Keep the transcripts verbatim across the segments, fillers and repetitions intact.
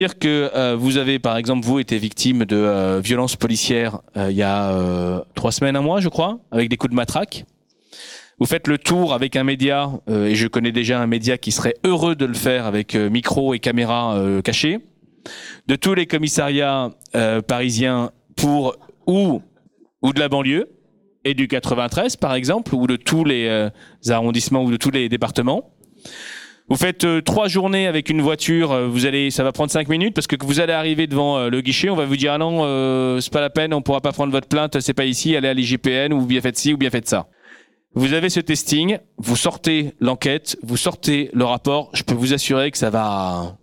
Dire que euh, vous avez, par exemple, vous été victime de euh, violences policières euh, il y a euh, trois semaines, un mois, je crois, avec des coups de matraque. Vous faites le tour avec un média, euh, et je connais déjà un média qui serait heureux de le faire avec euh, micro et caméra euh, cachés, de tous les commissariats euh, parisiens pour ou ou de la banlieue et du quatre-vingt-treize, par exemple, ou de tous les euh, arrondissements ou de tous les départements. Vous faites euh, trois journées avec une voiture, euh, vous allez, ça va prendre cinq minutes parce que vous allez arriver devant euh, le guichet, on va vous dire ah non, euh, c'est pas la peine, on pourra pas prendre votre plainte, c'est pas ici, allez à l'I G P N ou bien faites ci ou bien faites ça. Vous avez ce testing, vous sortez l'enquête, vous sortez le rapport, je peux vous assurer que ça va,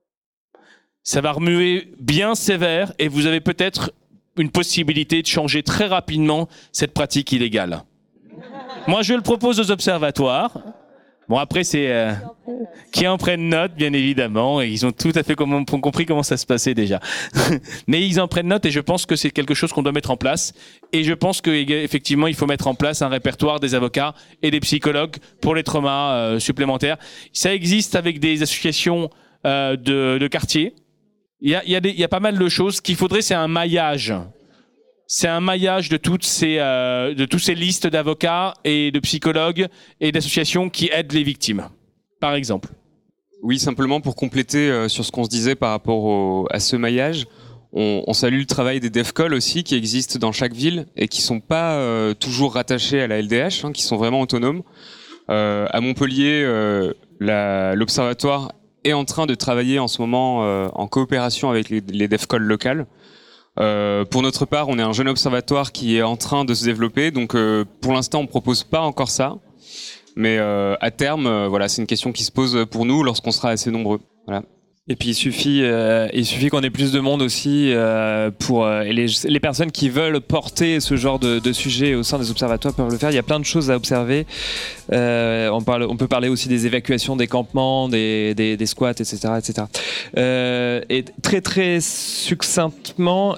ça va remuer bien sévère et vous avez peut-être une possibilité de changer très rapidement cette pratique illégale. Moi, je le propose aux observatoires. Bon, après, c'est euh, qui en prennent note, bien évidemment, et ils ont tout à fait com- compris comment ça se passait déjà. Mais ils en prennent note, et je pense que c'est quelque chose qu'on doit mettre en place. Et je pense qu'effectivement, il faut mettre en place un répertoire des avocats et des psychologues pour les traumas euh, supplémentaires. Ça existe avec des associations euh, de, de quartier. Il y a, il y a des, il y a pas mal de choses. Ce qu'il faudrait, c'est un maillage. C'est un maillage de toutes ces, euh, de toutes ces listes d'avocats et de psychologues et d'associations qui aident les victimes, par exemple. Oui, simplement pour compléter euh, sur ce qu'on se disait par rapport au, à ce maillage, on, on salue le travail des DEFCOL aussi qui existent dans chaque ville et qui sont pas euh, toujours rattachés à la L D H, hein, qui sont vraiment autonomes. Euh, à Montpellier, euh, la, l'Observatoire est en train de travailler en ce moment euh, en coopération avec les, les DEFCOL locales. Euh, pour notre part, on est un jeune observatoire qui est en train de se développer, donc euh, pour l'instant, on propose pas encore ça, mais euh, à terme, euh, voilà, c'est une question qui se pose pour nous lorsqu'on sera assez nombreux. Voilà. Et puis il suffit, euh, il suffit qu'on ait plus de monde aussi euh, pour euh, et les, les personnes qui veulent porter ce genre de, de sujet au sein des observatoires peuvent le faire. Il y a plein de choses à observer. Euh, on parle, on peut parler aussi des évacuations des campements, des, des, des squats, et cetera, et cetera. Euh, et très très succinctement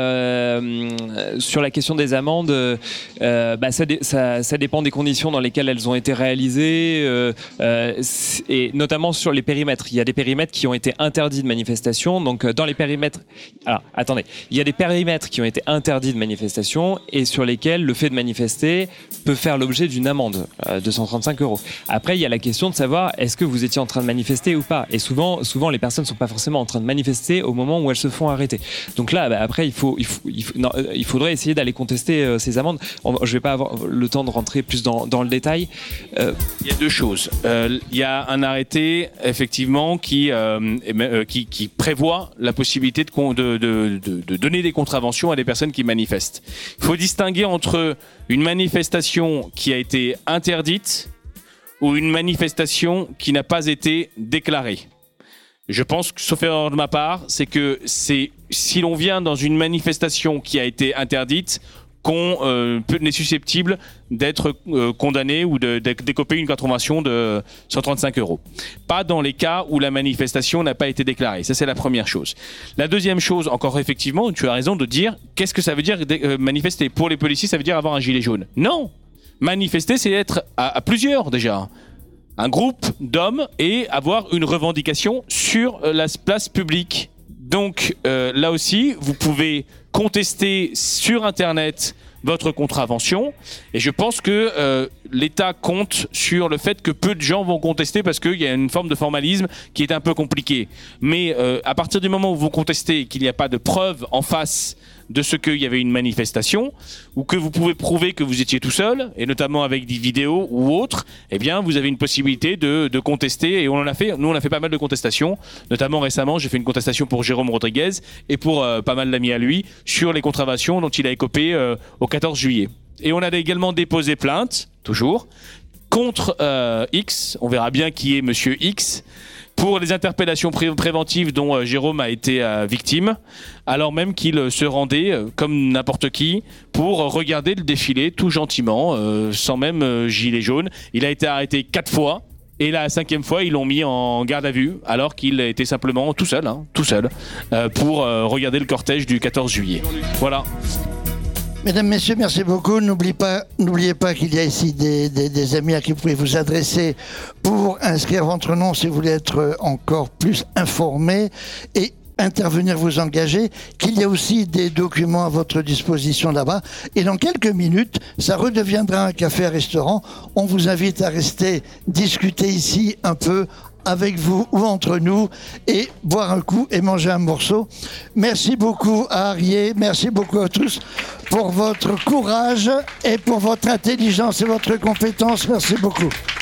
euh, sur la question des amendes, euh, bah ça, ça, ça dépend des conditions dans lesquelles elles ont été réalisées euh, euh, et notamment sur les périmètres. Il y a des périmètres qui ont été interdits de manifestation. Donc dans les périmètres, alors attendez, il y a des périmètres qui ont été interdits de manifestation et sur lesquels le fait de manifester peut faire l'objet d'une amende euh, deux cent trente-cinq euros. Après, il y a la question de savoir est-ce que vous étiez en train de manifester ou pas. Et souvent, souvent les personnes ne sont pas forcément en train de manifester au moment où elles se font arrêter. Donc là, bah, après, il faut, il faut, il faut non, il faudrait essayer d'aller contester euh, ces amendes. On, je ne vais pas avoir le temps de rentrer plus dans, dans le détail. Euh, il y a deux choses. Euh, il y a un arrêté effectivement qui euh, Qui, qui prévoit la possibilité de, de, de, de, de donner des contraventions à des personnes qui manifestent. Il faut distinguer entre une manifestation qui a été interdite ou une manifestation qui n'a pas été déclarée. Je pense que, sauf erreur de ma part, c'est que c'est, si l'on vient dans une manifestation qui a été interdite, qu'on euh, peut, est susceptible d'être euh, condamné ou de, de d'écoper une contravention de cent trente-cinq euros. Pas dans les cas où la manifestation n'a pas été déclarée. Ça, c'est la première chose. La deuxième chose, encore effectivement, tu as raison de dire, qu'est-ce que ça veut dire euh, manifester? Pour les policiers, ça veut dire avoir un gilet jaune. Non! Manifester, c'est être à, à plusieurs déjà. Un groupe d'hommes et avoir une revendication sur la place publique. Donc euh, là aussi, vous pouvez contester sur Internet votre contravention et je pense que euh, l'État compte sur le fait que peu de gens vont contester parce qu'il y a une forme de formalisme qui est un peu compliqué. Mais euh, à partir du moment où vous contestez et qu'il n'y a pas de preuve en face de ce qu'il y avait une manifestation ou que vous pouvez prouver que vous étiez tout seul et notamment avec des vidéos ou autres, eh bien vous avez une possibilité de, de contester et on en a fait, nous on a fait pas mal de contestations, notamment récemment j'ai fait une contestation pour Jérôme Rodriguez et pour euh, pas mal d'amis à lui sur les contraventions dont il a écopé euh, au quatorze juillet. Et on a également déposé plainte, toujours, contre euh, X, on verra bien qui est Monsieur X, pour les interpellations pré- préventives dont euh, Jérôme a été euh, victime, alors même qu'il euh, se rendait, euh, comme n'importe qui, pour euh, regarder le défilé tout gentiment, euh, sans même euh, gilet jaune. Il a été arrêté quatre fois, et la cinquième fois, ils l'ont mis en garde à vue, alors qu'il était simplement tout seul, hein, tout seul, euh, pour euh, regarder le cortège du quatorze juillet. Voilà. Mesdames, Messieurs, merci beaucoup. N'oubliez pas, n'oubliez pas qu'il y a ici des, des, des amis à qui vous pouvez vous adresser pour inscrire votre nom si vous voulez être encore plus informé. Et intervenir, vous engager, qu'il y a aussi des documents à votre disposition là-bas. Et dans quelques minutes, ça redeviendra un café-restaurant. On vous invite à rester discuter ici un peu avec vous ou entre nous et boire un coup et manger un morceau. Merci beaucoup à Arié, merci beaucoup à tous pour votre courage et pour votre intelligence et votre compétence. Merci beaucoup.